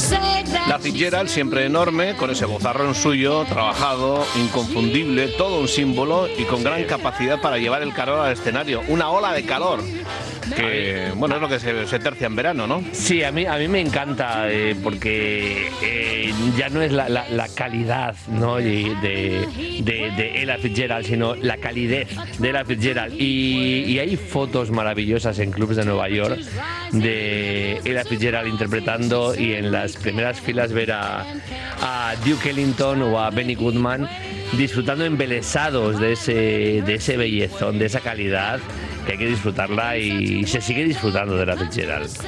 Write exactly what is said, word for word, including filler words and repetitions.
La Fitzgerald siempre enorme, con ese vozarrón suyo, trabajado, inconfundible, todo un símbolo y con gran capacidad para llevar el calor al escenario. Una ola de calor. Que, bueno, es lo que se, se tercia en verano, ¿no? Sí, a mí, a mí me encanta eh, porque eh, ya no es la, la, la calidad, ¿no? de, de, de, de Ella Fitzgerald, sino la calidez de Ella Fitzgerald. Y, y hay fotos maravillosas en clubs de Nueva York de Ella Fitzgerald interpretando y en las primeras filas ver a, a Duke Ellington o a Benny Goodman disfrutando embelesados de ese, de ese bellezón, de esa calidad, que hay que disfrutarla y se sigue disfrutando de la Fitzgerald.